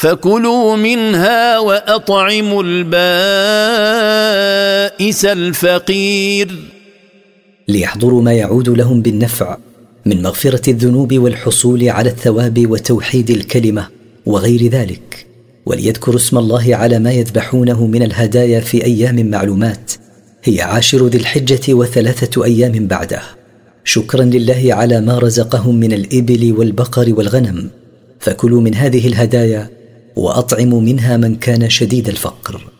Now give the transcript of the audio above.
فكلوا منها وأطعموا البائس الفقير. ليحضروا ما يعود لهم بالنفع من مغفرة الذنوب والحصول على الثواب وتوحيد الكلمة وغير ذلك، وليذكروا اسم الله على ما يذبحونه من الهدايا في أيام معلومات هي 10 ذي الحجة و3 أيام بعده، شكرا لله على ما رزقهم من الإبل والبقر والغنم. فكلوا من هذه الهدايا وأطعموا منها من كان شديد الفقر.